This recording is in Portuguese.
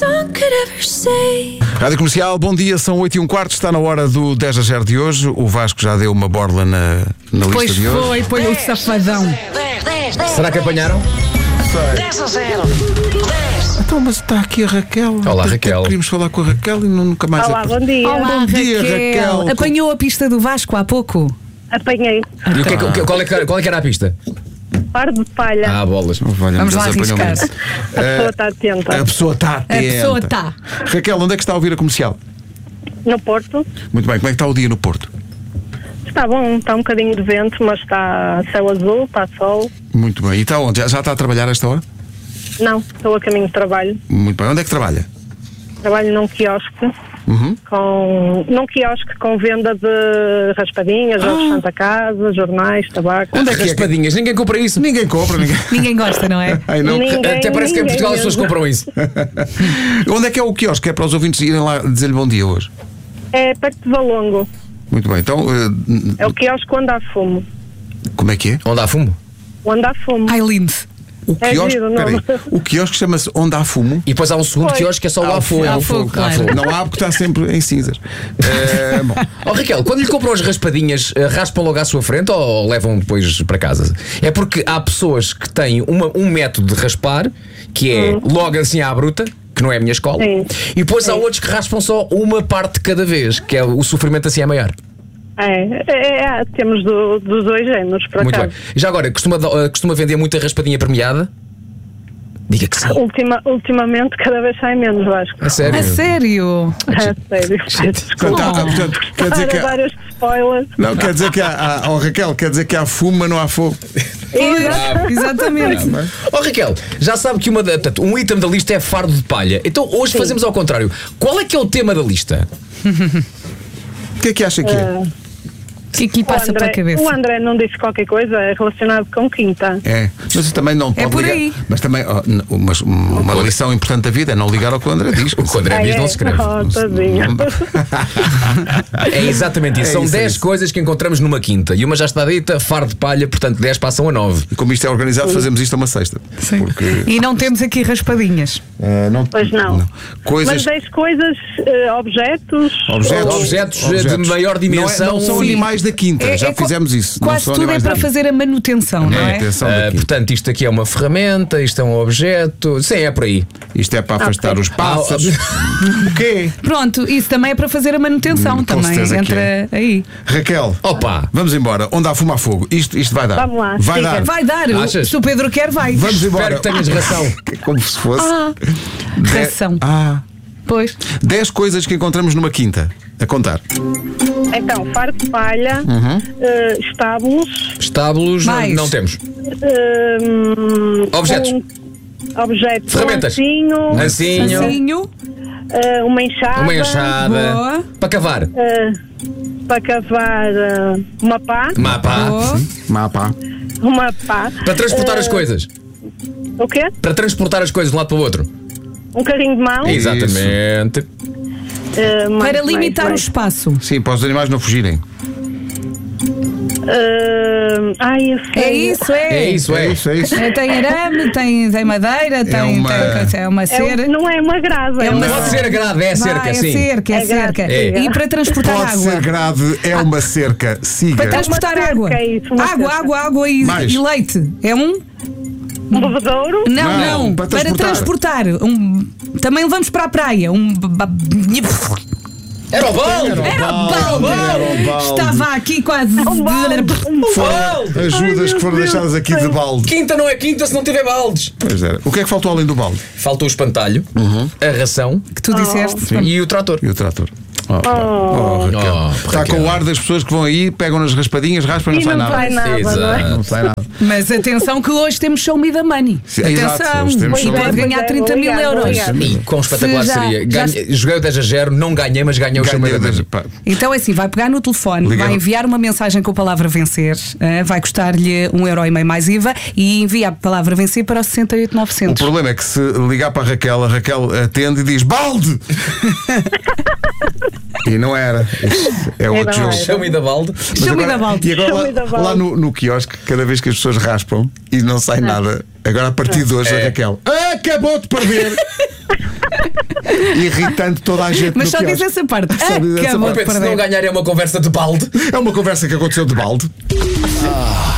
Rádio Comercial, bom dia, são 8h15, está na hora do 10-0 de hoje. O Vasco já deu uma borla na lista de hoje. Foi o safadão. 10. Será que apanharam? 10-0. 10. Então, mas está aqui a Raquel. Olá, Raquel. Queríamos falar com a Raquel e nunca mais... Olá, bom dia. Olá, Bom dia, Raquel. Apanhou a pista do Vasco há pouco? Apanhei. E qual é que era a pista? Par de palha. Ah, bolas. Vamos lá arriscar. A pessoa está atenta. A pessoa está atenta. A pessoa está. Raquel, onde é que está a ouvir a Comercial? No Porto. Muito bem, como é que está o dia no Porto? Está bom, está um bocadinho de vento, mas está céu azul, está sol. Muito bem, e está onde? Já está a trabalhar a esta hora? Não, estou a caminho de trabalho. Muito bem, onde é que trabalha? Trabalho num quiosque. Num quiosque com venda de raspadinhas, jogos de Santa Casa, jornais, tabaco. Onde é que raspadinhas? Ninguém compra isso. Ninguém compra, ninguém. Ninguém gosta, não é? Ai, não. Até parece que em Portugal as pessoas mesmo. compram isso. Onde é que é o quiosque? É para os ouvintes irem lá dizer-lhe bom dia hoje. É perto de Valongo. Muito bem, então, É o quiosque onde há fumo. como é que é? Onde há fumo? Onde há fumo. Ai, lindo. O É quiosque, giro, não? peraí, o quiosque chama-se Onde Há Fumo. E depois há um segundo quiosque que é só o há fogo. Há fogo, claro. Não há porque está sempre em cinzas. Bom, Oh, Raquel, quando lhe compram as raspadinhas, raspam logo à sua frente ou levam depois para casa? É porque há pessoas que têm um método de raspar que é logo assim à bruta, que não é a minha escola, Sim. e depois há outros que raspam só uma parte de cada vez, que é o sofrimento assim é maior. Temos dos dois géneros, por Muito acaso. bem. Já agora, costuma vender muita raspadinha premiada? Diga que sim. Ultimamente cada vez sai menos, Vasco. A sério? A sério? É sério. portanto, quer dizer que Para há, vários spoilers. não, quer dizer que há Raquel, quer dizer que há fumo, mas não há fogo. Exatamente. Oh, Raquel, já sabe que portanto, um item da lista é fardo de palha. Então hoje fazemos ao contrário. Qual é que é o tema da lista? O que é que acha que é? O que é que lhe passa pela cabeça? O André não disse qualquer coisa relacionado com quinta. É, mas também não pode por ligar. aí. Mas também, uma lição importante da vida é não ligar ao que o André diz. O que o André diz não se escreve. Tadinho. É exatamente isso. É São isso, 10 coisas que encontramos numa quinta. E uma já está dita, fardo de palha, portanto 10 passam a 9. E como isto é organizado, fazemos isto a uma sexta. Sim. Porque E não temos aqui raspadinhas. não, Pois não. Coisas. Mas 10 coisas, objetos. Objetos. Objetos de maior dimensão. Não são Sim. animais da quinta, já fizemos isso. Não Quase são tudo é animais para da quinta. fazer a manutenção, não é? Manutenção da quinta. Portanto, isto aqui é uma ferramenta, isto é um objeto. Sim, é por aí. Isto é para afastar os pássaros. O quê? Pronto, isso também é para fazer a manutenção. Com Também certeza que entra é. aí. Raquel, Opa! vamos embora. Onde há fumo há fogo. Isto vai dar. Vamos lá, Vai siga. dar. Vai dar. Achas? Se o Pedro quer, vai. Vamos embora. Espero que tenhas ração. Como se fosse. Ração. 10 coisas que encontramos numa quinta. A contar. Então, fardo de palha, estábulos, Estábulos, Mais. não temos. Objetos. Objetos. Ferramentas. Um ancinho, Ancinho. uma enxada. Uma enxada. Boa. Para cavar. Para cavar uma pá. Mapa. Boa. Mapa. Uma pá. Para transportar as coisas. O quê? Para transportar as coisas de um lado para o outro. Um carrinho de mão. Exatamente. Para limitar o espaço. Sim, para os animais não fugirem. Eu sei. É isso, É isso, é. É isso. Tem arame, tem madeira, é uma cera. Não é uma grade. É uma- Pode ser grade, é cerca, É sim. cerca, é É grade, cerca. é. E para transportar Pode água. ser grade, é uma cerca. Siga. Para transportar cerca, água. é isso, uma cerca. Água Mais. e leite. É um? Um bebedouro. Não, Para para transportar. Também levamos para a praia. Era o balde! Era o balde! Estava aqui quase. Foram ajudas que foram deixadas aqui de balde. Quinta não é quinta se não tiver baldes. Pois era. O que é que faltou além do balde? Faltou o espantalho, a ração Que tu disseste. e o trator. E o trator. Raquel. Oh, Está Raquel. com o ar das pessoas que vão aí, pegam nas raspadinhas, raspam e não E sai não nada. sai nada, não é? Exato. Não sai nada. Mas atenção que hoje temos Show Me the Money. Sim, exato, Atenção. hoje temos E Show Me pode the ganhar 30 mil Obrigado, euros. obrigado. E quão espetacular Se já- seria. já- Joguei o 10-0, não ganhei, mas ganhei o Ganhei chamado. das- pá. Então é assim, vai pegar no telefone, Liga- vai enviar uma mensagem com a palavra vencer, vai custar-lhe 1,5€ mais IVA e envia a palavra vencer para o O 68.900. problema é que se ligar para a Raquel atende e diz balde! E não era. Isso é outro não jogo. era. Chama-me da balde. Mas Show me agora- the balde. E agora Show me the balde. lá no quiosque, cada vez que as pessoas raspam e não sai nada, agora a partir de hoje a Raquel acabou de perder. irritando toda a gente. Mas no só quiosque. diz essa parte. Só diz essa Acabou parte. de Se não perder. ganhar é uma conversa de balde. É uma conversa que aconteceu de balde.